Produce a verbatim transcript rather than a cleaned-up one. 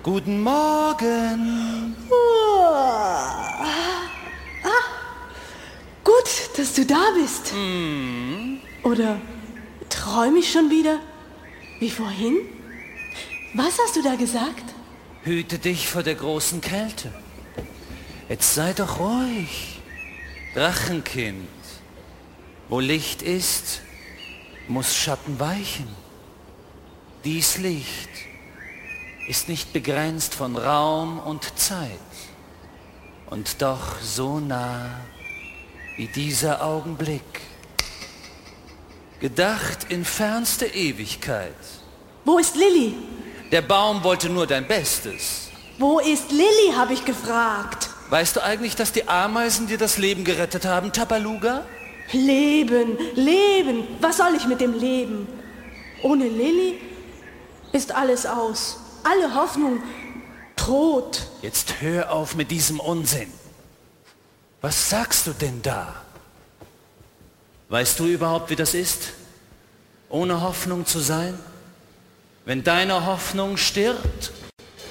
Guten Morgen. Oh. Ah. Gut, dass du da bist. Mm. Oder träume ich schon wieder? Wie vorhin? Was hast du da gesagt? Hüte dich vor der großen Kälte. Jetzt sei doch ruhig. Drachenkind. Wo Licht ist, muss Schatten weichen. Dies Licht ist nicht begrenzt von Raum und Zeit. Und doch so nah wie dieser Augenblick. Gedacht in fernste Ewigkeit. Wo ist Lilly? Der Baum wollte nur dein Bestes. Wo ist Lilly, habe ich gefragt. Weißt du eigentlich, dass die Ameisen dir das Leben gerettet haben, Tabaluga? Leben, Leben. Was soll ich mit dem Leben? Ohne Lilly ist alles aus. Alle Hoffnung tot. Jetzt hör auf mit diesem Unsinn. Was sagst du denn da? Weißt du überhaupt, wie das ist, ohne Hoffnung zu sein? Wenn deine Hoffnung stirbt?